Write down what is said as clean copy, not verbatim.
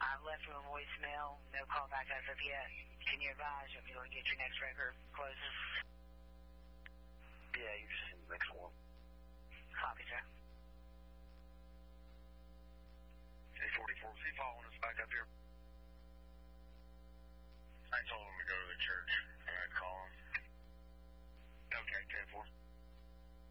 I've left him a voicemail. No callback as of yet. Can you advise? You want me to go get your next record closes? Yeah, you just send the next one. Copy, sir. 844, is he following us back up here?